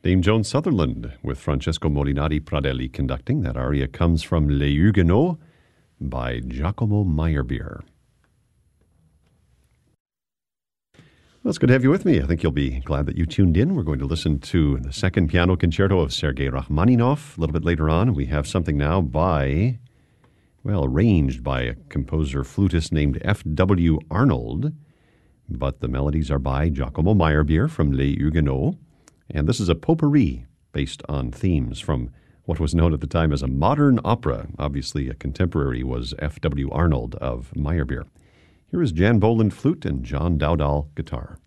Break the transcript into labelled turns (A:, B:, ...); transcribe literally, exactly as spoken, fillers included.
A: Dame Joan Sutherland with Francesco Molinari Pradelli conducting. That aria comes from Les Huguenots by Giacomo Meyerbeer. Well, it's good to have you with me. I think you'll be glad that you tuned in. We're going to listen to the second piano concerto of Sergei Rachmaninoff. A little bit later on, we have something now by, well, arranged by a composer flutist named F W Arnold. But the melodies are by Giacomo Meyerbeer from Les Huguenots. And this is a potpourri based on themes from what was known at the time as a modern opera. Obviously, a contemporary was F W Arnold of Meyerbeer. Here is Jan Boland flute and John Dowdall guitar.